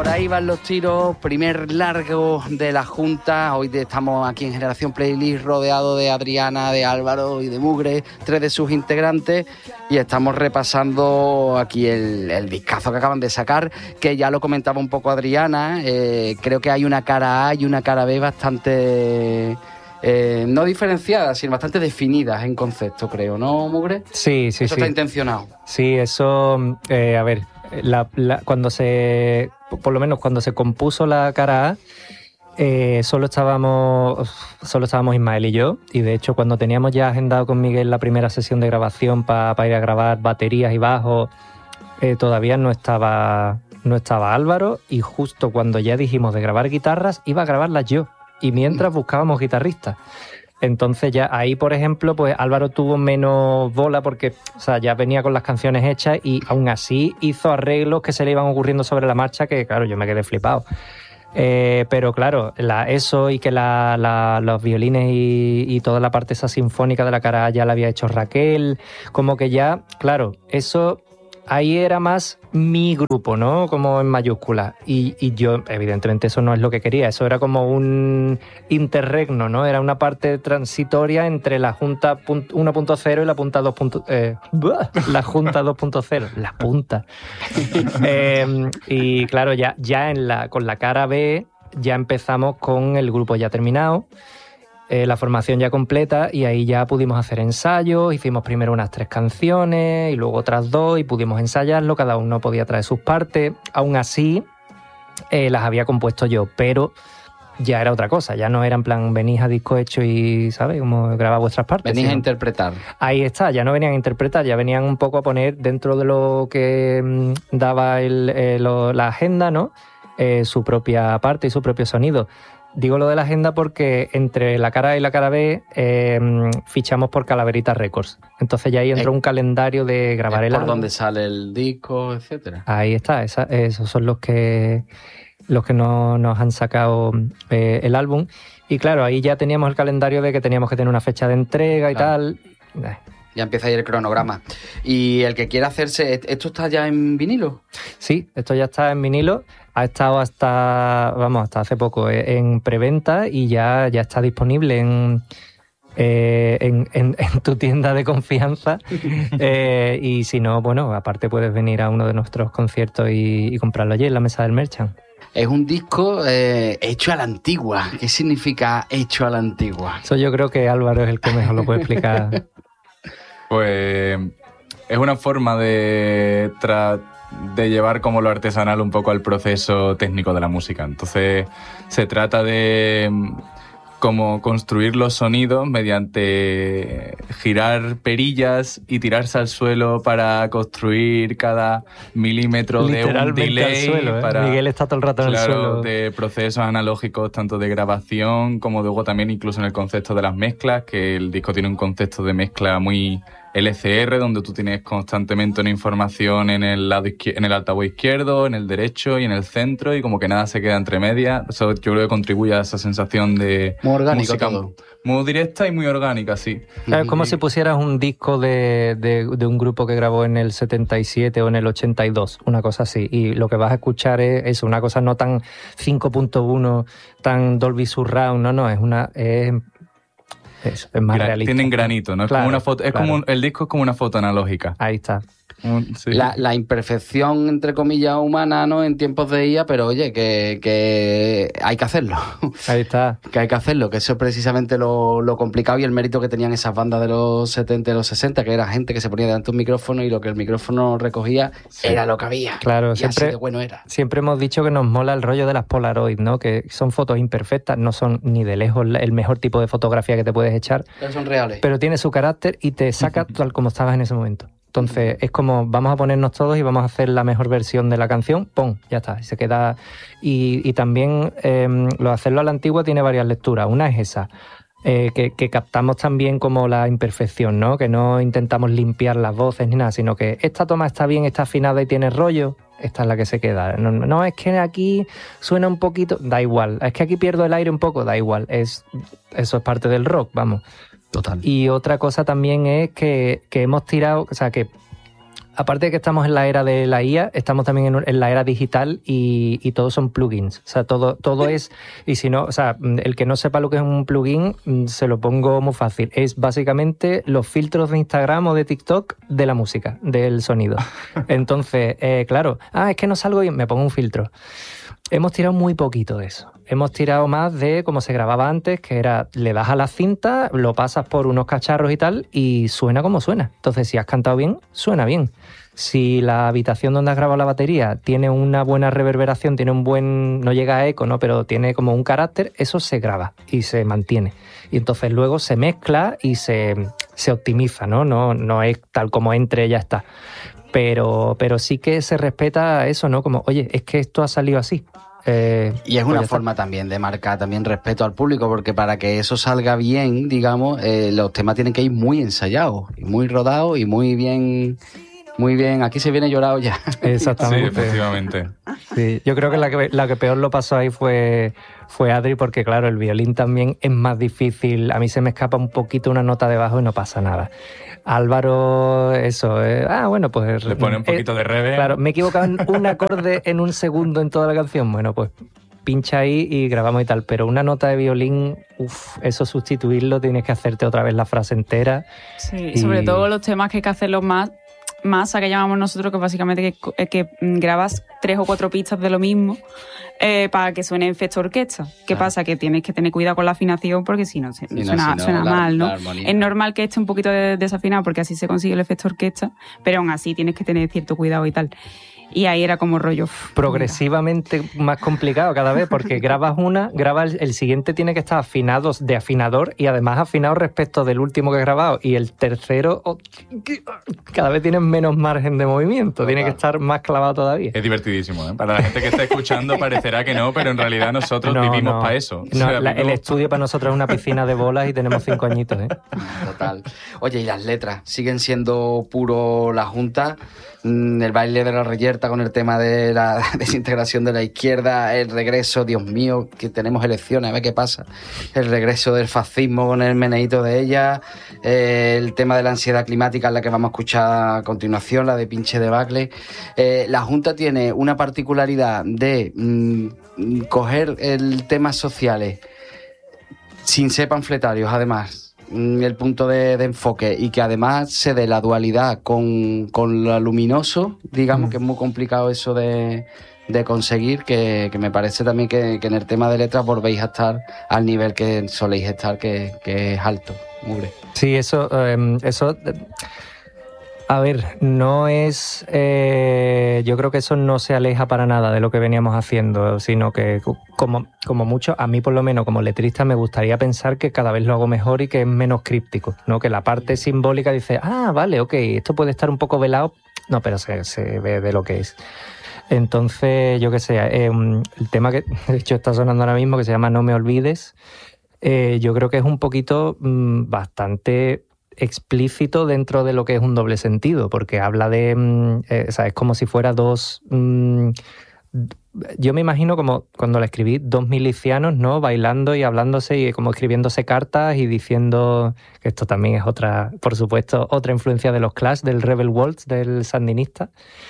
Por ahí van los tiros, primer largo de la Junta. Hoy estamos aquí en Generación Playlist rodeado de Adriana, de Álvaro y de Mugre, 3 de sus integrantes, y estamos repasando aquí el discazo que acaban de sacar, que ya lo comentaba un poco Adriana. Creo que hay una cara A y una cara B bastante... no diferenciadas, sino bastante definidas en concepto, creo, ¿no, Mugre? Sí. Eso está intencionado. Sí, eso, a ver, cuando por lo menos cuando se compuso la cara A, solo estábamos Ismael y yo, y de hecho cuando teníamos ya agendado con Miguel la primera sesión de grabación para ir a grabar baterías y bajos, todavía no estaba Álvaro, y justo cuando ya dijimos de grabar guitarras, iba a grabarlas yo, y mientras buscábamos guitarristas. Entonces ya ahí, por ejemplo, pues Álvaro tuvo menos bola porque, o sea, ya venía con las canciones hechas y aún así hizo arreglos que se le iban ocurriendo sobre la marcha que, claro, yo me quedé flipado. Pero claro, eso y que los violines y toda la parte esa sinfónica de la cara A ya la había hecho Raquel, como que ya, claro, eso... Ahí era más mi grupo, ¿no? Como en mayúsculas. Y yo, evidentemente, eso no es lo que quería. Eso era como un interregno, ¿no? Era una parte transitoria entre la Junta 1.0 y la Punta 2.0. La Junta 2.0. La punta. Y claro, ya con la cara B ya empezamos con el grupo ya terminado. La formación ya completa, y ahí ya pudimos hacer ensayos. Hicimos primero unas 3 canciones y luego otras 2 y pudimos ensayarlo, cada uno podía traer sus partes. Aún así las había compuesto yo, pero ya era otra cosa, ya no era en plan venís a disco hecho y, ¿sabes?, como graba vuestras partes. Venís a interpretar. Ahí está, ya no venían a interpretar, ya venían un poco a poner dentro de lo que daba la agenda, ¿no? Su propia parte y su propio sonido. Digo lo de la agenda porque entre la cara A y la cara B fichamos por Calaverita Records. Entonces ya ahí entró un calendario de grabar el álbum. Por donde sale el disco, etcétera. Ahí está, esos son los que nos han sacado el álbum. Y claro, ahí ya teníamos el calendario de que teníamos que tener una fecha de entrega y tal. Ya empieza ahí el cronograma. Y el que quiera hacerse... ¿Esto está ya en vinilo? Sí, esto ya está en vinilo. Ha estado hasta hace poco en preventa y ya está disponible en tu tienda de confianza. Y si no, bueno, aparte puedes venir a uno de nuestros conciertos y comprarlo allí en la mesa del Merchant. Es un disco hecho a la antigua. ¿Qué significa hecho a la antigua? Eso yo creo que Álvaro es el que mejor lo puede explicar. Pues es una forma de llevar como lo artesanal un poco al proceso técnico de la música. Entonces se trata de como construir los sonidos mediante girar perillas y tirarse al suelo para construir cada milímetro de un delay. Al suelo, ¿eh? Miguel está todo el rato en el suelo. De procesos analógicos, tanto de grabación como luego también incluso en el concepto de las mezclas, que el disco tiene un concepto de mezcla muy LCR, donde tú tienes constantemente una información en el altavoz izquierdo, en el derecho y en el centro, y como que nada se queda entre medias. Eso yo creo que contribuye a esa sensación de muy orgánico música todo. Muy directa y muy orgánica, sí. Claro, es como si pusieras un disco de un grupo que grabó en el 77 o en el 82, una cosa así, y lo que vas a escuchar es eso, una cosa no tan 5.1, tan Dolby Surround, es más realista. Tienen granito, ¿no? Es claro, como una foto, claro. El disco es como una foto analógica. Ahí está. Sí. La imperfección, entre comillas, humana, ¿no?, en tiempos de IA, pero oye, que hay que hacerlo. Ahí está. Que hay que hacerlo, que eso es precisamente lo complicado y el mérito que tenían esas bandas de los 70 y los 60, que era gente que se ponía delante de un micrófono y lo que el micrófono recogía era lo que había. Claro, y así de bueno era. Siempre hemos dicho que nos mola el rollo de las Polaroid, ¿no? Que son fotos imperfectas, no son ni de lejos el mejor tipo de fotografía que te puedes echar. Pero son reales. Pero tiene su carácter y te saca tal como estabas en ese momento. Entonces es como vamos a ponernos todos y vamos a hacer la mejor versión de la canción, ¡pum!, ya está, y se queda. Y también lo de hacerlo a la antigua tiene varias lecturas. Una es esa, que captamos también como la imperfección, ¿no? Que no intentamos limpiar las voces ni nada, sino que esta toma está bien, está afinada y tiene rollo, esta es la que se queda. No, es que aquí suena un poquito, da igual. Es que aquí pierdo el aire un poco, da igual. Eso es parte del rock, vamos. Total. Y otra cosa también es que hemos tirado, o sea, que aparte de que estamos en la era de la IA, estamos también en la era digital y todos son plugins. O sea, todo es... Y si no, o sea, el que no sepa lo que es un plugin, se lo pongo muy fácil. Es básicamente los filtros de Instagram o de TikTok de la música, del sonido. Entonces, claro, es que no salgo bien, me pongo un filtro. Hemos tirado muy poquito de eso. Hemos tirado más de como se grababa antes, que era, le das a la cinta, lo pasas por unos cacharros y tal, y suena como suena. Entonces, si has cantado bien, suena bien. Si la habitación donde has grabado la batería tiene una buena reverberación, tiene un buen... no llega a eco, ¿no? Pero tiene como un carácter, eso se graba y se mantiene. Y entonces luego se mezcla y se optimiza, ¿no? No es tal como entre y ya está. Pero sí que se respeta eso, ¿no? Como, oye, es que esto ha salido así. Y es una forma también de marcar también respeto al público, porque para que eso salga bien, digamos, los temas tienen que ir muy ensayados, y muy rodados y muy bien. Muy bien, aquí se viene llorado ya. Exactamente. Sí, efectivamente. Sí, yo creo que la que peor lo pasó ahí fue Adri, porque claro, el violín también es más difícil. A mí se me escapa un poquito una nota de bajo y no pasa nada. Álvaro, eso, bueno, pues... Le pone un poquito de reverb. Claro, me he equivocado en un acorde en un segundo en toda la canción. Bueno, pues pincha ahí y grabamos y tal. Pero una nota de violín, eso sustituirlo, tienes que hacerte otra vez la frase entera. Sí, sobre todo los temas que hay que hacerlos masa que llamamos nosotros, que básicamente que grabas 3 o 4 pistas de lo mismo para que suene efecto orquesta. ¿Qué pasa? Que tienes que tener cuidado con la afinación, porque si no suena mal, ¿no? Es normal que esté un poquito desafinado, porque así se consigue el efecto orquesta, pero aún así tienes que tener cierto cuidado y tal. Y ahí era como rollo... progresivamente más complicado cada vez, porque grabas el siguiente tiene que estar afinado de afinador y además afinado respecto del último que he grabado, y el tercero cada vez tienes menos margen de movimiento, tiene que estar más clavado todavía. Es divertidísimo, ¿eh? Para la gente que está escuchando parecerá que no, pero en realidad nosotros vivimos para eso. No, el estudio para nosotros es una piscina de bolas y tenemos 5 añitos, ¿eh? Total. Oye, ¿y las letras? ¿Siguen siendo puro la Junta? El baile de la reyerta con el tema de la desintegración de la izquierda, el regreso, Dios mío, que tenemos elecciones, a ver qué pasa, el regreso del fascismo con el meneíto de ella, el tema de la ansiedad climática, en la que vamos a escuchar a continuación, la de Pinche Debacle. La Junta tiene una particularidad de coger el temas sociales sin ser panfletarios, además, el punto de enfoque, y que además se dé la dualidad con lo luminoso, digamos, que es muy complicado eso de conseguir, que me parece también que en el tema de letras volvéis a estar al nivel que soléis estar, que es alto, mugre. Sí, eso a ver, no es... yo creo que eso no se aleja para nada de lo que veníamos haciendo, sino que como mucho, a mí por lo menos como letrista me gustaría pensar que cada vez lo hago mejor y que es menos críptico, ¿no? Que la parte simbólica dice, vale, ok, esto puede estar un poco velado, no, pero se ve de lo que es. Entonces, yo qué sé, el tema que de hecho está sonando ahora mismo, que se llama No me olvides, yo creo que es un poquito bastante explícito dentro de lo que es un doble sentido, porque habla de... es como si fuera dos... yo me imagino como cuando la escribí, 2 milicianos, ¿no? Bailando y hablándose y como escribiéndose cartas y diciendo que esto también es otra, por supuesto, otra influencia de los Clash, del Rebel Waltz, del sandinista.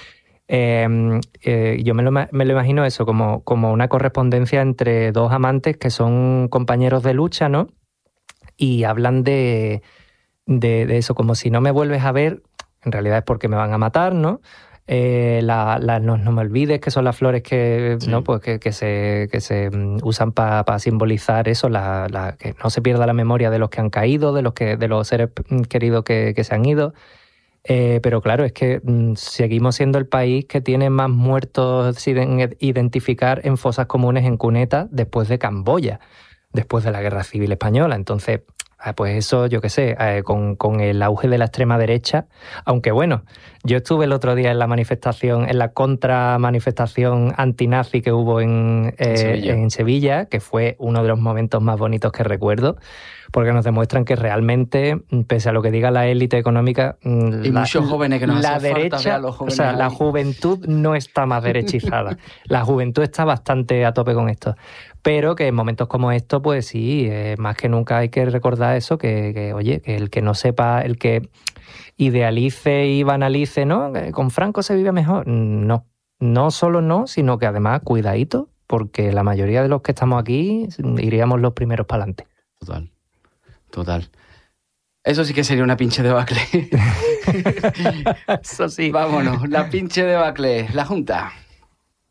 Yo me lo imagino eso, como una correspondencia entre dos amantes que son compañeros de lucha, ¿no? Y hablan de eso, como si no me vuelves a ver, en realidad es porque me van a matar, ¿no? No me olvides, que son las flores que, sí, ¿no? Pues que se usan para simbolizar eso, que no se pierda la memoria de los que han caído, de los seres queridos que se han ido. Pero claro, es que seguimos siendo el país que tiene más muertos sin identificar en fosas comunes en cunetas después de Camboya, después de la Guerra Civil Española. Entonces, pues eso, yo qué sé, con el auge de la extrema derecha, aunque bueno, yo estuve el otro día en la manifestación, en la contramanifestación antinazi que hubo en Sevilla, que fue uno de los momentos más bonitos que recuerdo, porque nos demuestran que realmente, pese a lo que diga la élite económica, y muchos jóvenes que nos la hacen derecha, falta ver a los jóvenes, o sea, la juventud no está más derechizada. La juventud está bastante a tope con esto. Pero que en momentos como estos, pues sí, más que nunca hay que recordar eso, que oye, que el que no sepa, el que idealice y banalice dice, no, con Franco se vive mejor. No, no solo no, sino que además, cuidadito, porque la mayoría de los que estamos aquí iríamos los primeros para adelante. Total. Eso sí que sería una pinche debacle. Eso sí. Vámonos, la pinche debacle, la Junta.